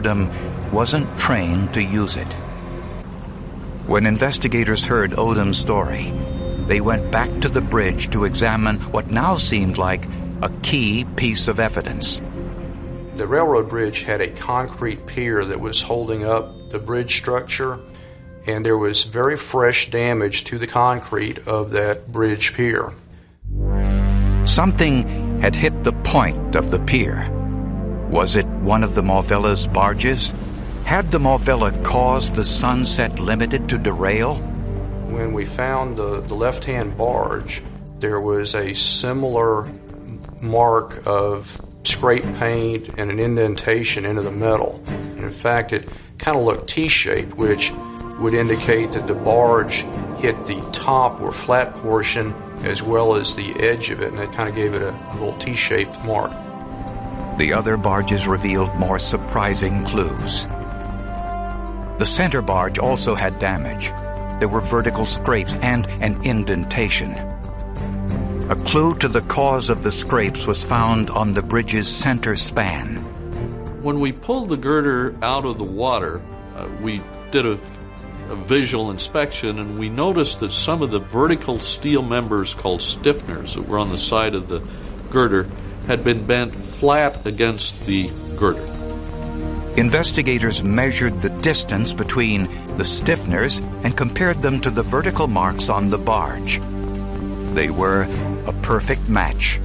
Odom wasn't trained to use it. When investigators heard Odom's story, they went back to the bridge to examine what now seemed like a key piece of evidence. The railroad bridge had a concrete pier that was holding up the bridge structure, and there was very fresh damage to the concrete of that bridge pier. Something had hit the point of the pier. Was it one of the Mauvella's barges? Had the Mauvella caused the Sunset Limited to derail? When we found the left-hand barge, there was a similar mark of scrape paint and an indentation into the metal. And in fact, it kind of looked T-shaped, which would indicate that the barge hit the top or flat portion as well as the edge of it, and it kind of gave it a little T-shaped mark. The other barges revealed more surprising clues. The center barge also had damage. There were vertical scrapes and an indentation. A clue to the cause of the scrapes was found on the bridge's center span. When we pulled the girder out of the water, we did a visual inspection, and we noticed that some of the vertical steel members called stiffeners that were on the side of the girder had been bent flat against the girder. Investigators measured the distance between the stiffeners and compared them to the vertical marks on the barge. They were a perfect match.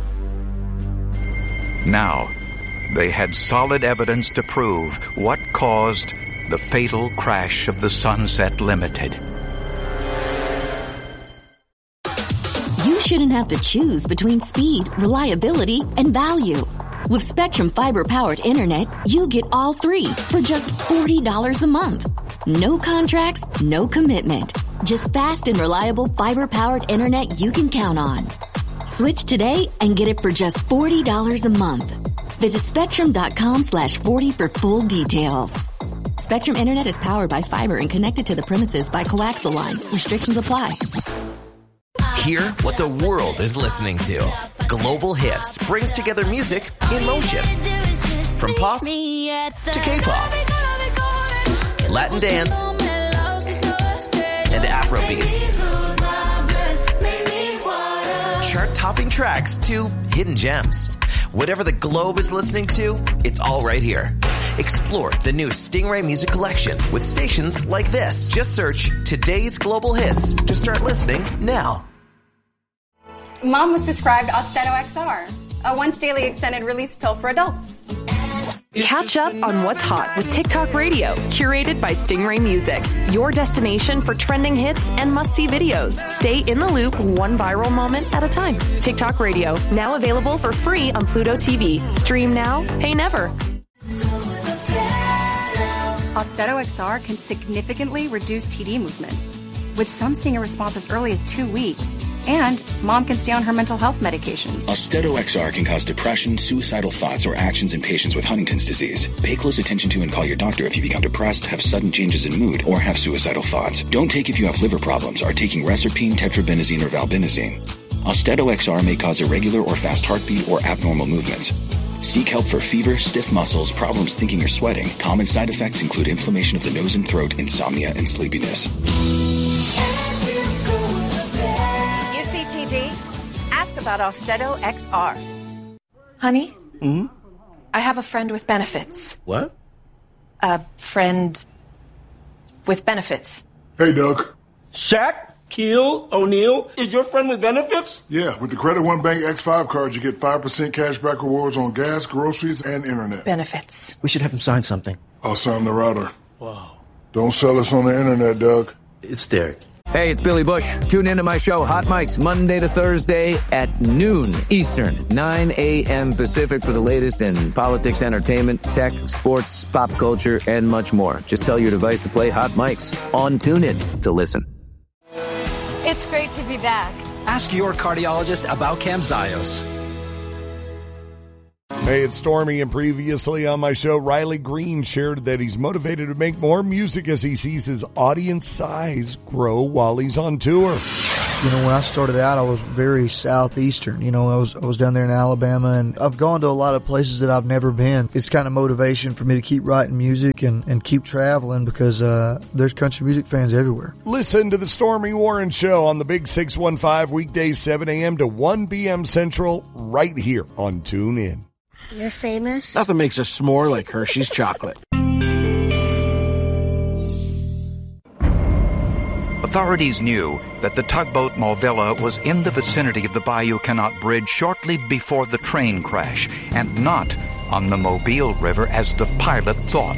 Now, they had solid evidence to prove what caused the fatal crash of the Sunset Limited. You shouldn't have to choose between speed, reliability, and value. With Spectrum Fiber-powered internet, you get all three for just $40 a month. No contracts, no commitment. Just fast and reliable fiber-powered internet you can count on. Switch today and get it for just $40 a month. Visit Spectrum.com/40 for full details. Spectrum Internet is powered by fiber and connected to the premises by coaxial lines. Restrictions apply. Hear what the world is listening to. Global Hits brings together music in motion. From pop to K-pop, Latin dance, and Afrobeats. Chart-topping tracks to hidden gems. Whatever the globe is listening to, it's all right here. Explore the new Stingray Music Collection with stations like this. Just search Today's Global Hits to start listening now. Mom was prescribed Austedo XR, a once-daily extended-release pill for adults. Catch up on what's hot with TikTok Radio, curated by Stingray Music. Your destination for trending hits and must-see videos. Stay in the loop, one viral moment at a time. TikTok Radio, now available for free on Pluto TV. Stream now, pay never. Austedo XR can significantly reduce TD movements, with some seeing a response as early as 2 weeks, and Mom can stay on her mental health medications. Austedo XR can cause depression, suicidal thoughts, or actions in patients with Huntington's disease. Pay close attention to and call your doctor if you become depressed, have sudden changes in mood, or have suicidal thoughts. Don't take if you have liver problems, are taking Reserpine, tetrabenazine, or valbenazine. Austedo XR may cause irregular or fast heartbeat or abnormal movements. Seek help for fever, stiff muscles, problems thinking or sweating. Common side effects include inflammation of the nose and throat, insomnia, and sleepiness. UCTD, ask about Austedo XR. Honey? I have a friend with benefits. What? A friend with benefits. Hey, Doug. Shaq? Kill O'Neal is your friend with benefits? Yeah, with the Credit One Bank X5 card, you get 5% cash back rewards on gas, groceries, and internet. Benefits. We should have him sign something. I'll sign the router. Wow. Don't sell us on the internet, Doug. It's Derek. Hey, it's Billy Bush. Tune in to my show, Hot Mics, Monday to Thursday at noon Eastern, 9 a.m. Pacific for the latest in politics, entertainment, tech, sports, pop culture, and much more. Just tell your device to play Hot Mics on TuneIn to listen. It's great to be back. Ask your cardiologist about Camzyos. Hey, it's Stormy, and previously on my show, Riley Green shared that he's motivated to make more music as he sees his audience size grow while he's on tour. You know, when I started out, I was very southeastern. You know, I was down there in Alabama, and I've gone to a lot of places that I've never been. It's kind of motivation for me to keep writing music and keep traveling because there's country music fans everywhere. Listen to the Stormy Warren Show on the Big 615 weekdays 7 a.m. to 1 p.m. Central right here on TuneIn. You're famous? Nothing makes a s'more like Hershey's chocolate. Authorities knew that the tugboat Mauvilla was in the vicinity of the Bayou Cannot Bridge shortly before the train crash, and not on the Mobile River as the pilot thought.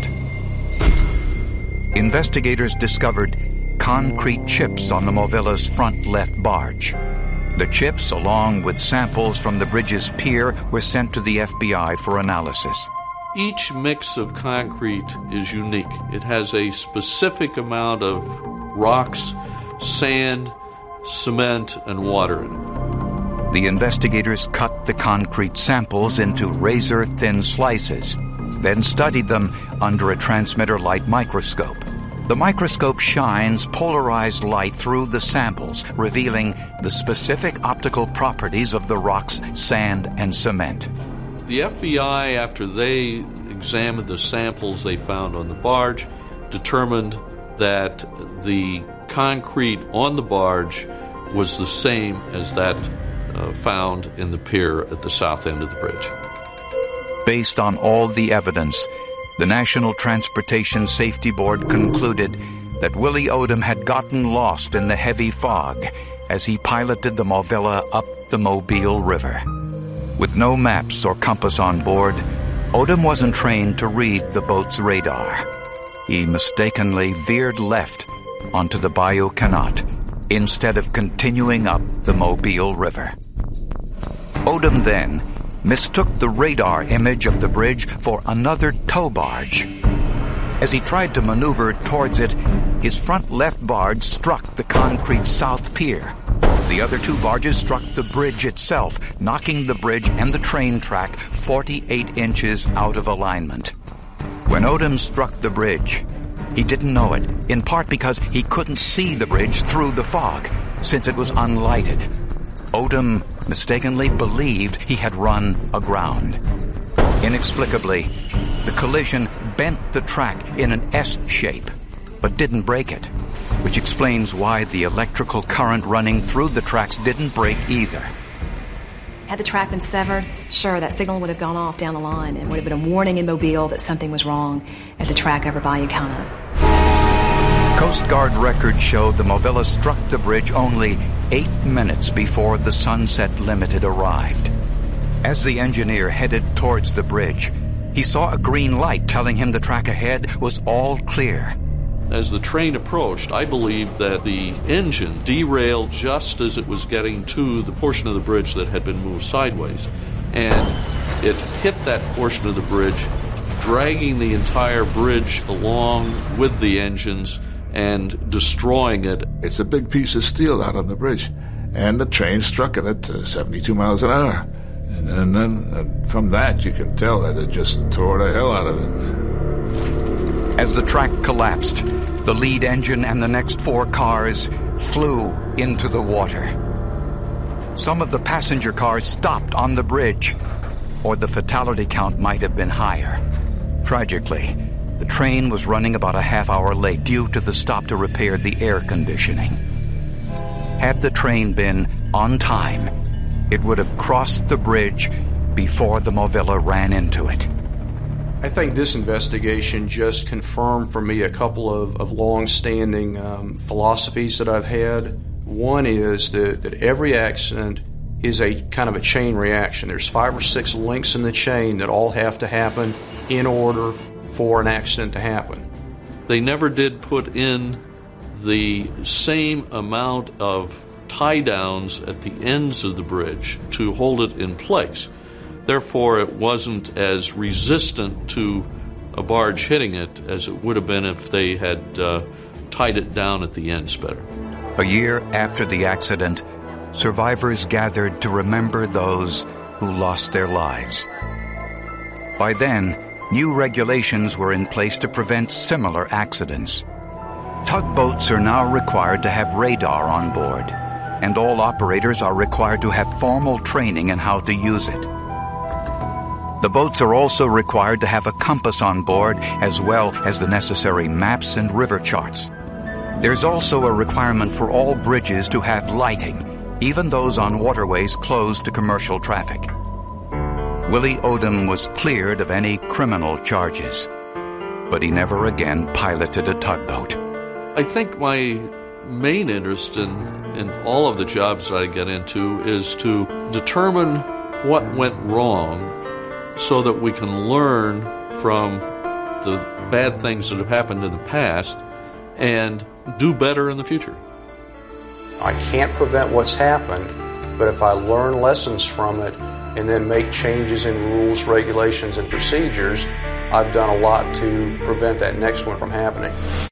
Investigators discovered concrete chips on the Mauvilla's front left barge. The chips, along with samples from the bridge's pier, were sent to the FBI for analysis. Each mix of concrete is unique. It has a specific amount of rocks, sand, cement, and water in it. The investigators cut the concrete samples into razor-thin slices, then studied them under a transmitter light microscope. The microscope shines polarized light through the samples, revealing the specific optical properties of the rocks, sand, and cement. The FBI, after they examined the samples they found on the barge, determined that the concrete on the barge was the same as that found in the pier at the south end of the bridge. Based on all the evidence, the National Transportation Safety Board concluded that Willie Odom had gotten lost in the heavy fog as he piloted the Mauvilla up the Mobile River. With no maps or compass on board, Odom wasn't trained to read the boat's radar. He mistakenly veered left onto the Bayou Cannot instead of continuing up the Mobile River. Odom then mistook the radar image of the bridge for another tow barge. As he tried to maneuver towards it, his front left barge struck the concrete south pier. The other two barges struck the bridge itself, knocking the bridge and the train track 48 inches out of alignment. When Odom struck the bridge, he didn't know it, in part because he couldn't see the bridge through the fog, since it was unlighted. Odom mistakenly believed he had run aground. Inexplicably, the collision bent the track in an S shape, but didn't break it, which explains why the electrical current running through the tracks didn't break either. Had the track been severed, sure, that signal would have gone off down the line and would have been a warning in Mobile that something was wrong at the track over Bayou Cannot. Coast Guard records showed the Mauvilla struck the bridge only 8 minutes before the Sunset Limited arrived. As the engineer headed towards the bridge, he saw a green light telling him the track ahead was all clear. As the train approached, I believe that the engine derailed just as it was getting to the portion of the bridge that had been moved sideways. And it hit that portion of the bridge, dragging the entire bridge along with the engines and destroying it. It's a big piece of steel out on the bridge, and the train struck it at 72 miles an hour. And then from that, you can tell that it just tore the hell out of it. As the track collapsed, the lead engine and the next 4 cars flew into the water. Some of the passenger cars stopped on the bridge, or the fatality count might have been higher. Tragically, the train was running about a half hour late due to the stop to repair the air conditioning. Had the train been on time, it would have crossed the bridge before the Mauvilla ran into it. I think this investigation just confirmed for me a couple of long-standing philosophies that I've had. One is that every accident is a kind of a chain reaction. There's 5 or 6 links in the chain that all have to happen in order for an accident to happen. They never did put in the same amount of tie-downs at the ends of the bridge to hold it in place. Therefore, it wasn't as resistant to a barge hitting it as it would have been if they had tied it down at the ends better. A year after the accident, survivors gathered to remember those who lost their lives. By then, new regulations were in place to prevent similar accidents. Tugboats are now required to have radar on board. and all operators are required to have formal training in how to use it. The boats are also required to have a compass on board, as well as the necessary maps and river charts. There's also a requirement for all bridges to have lighting, even those on waterways closed to commercial traffic. Willie Odom was cleared of any criminal charges, but he never again piloted a tugboat. I think my main interest in all of the jobs that I get into is to determine what went wrong so that we can learn from the bad things that have happened in the past and do better in the future. I can't prevent what's happened, but if I learn lessons from it and then make changes in rules, regulations, and procedures, I've done a lot to prevent that next one from happening.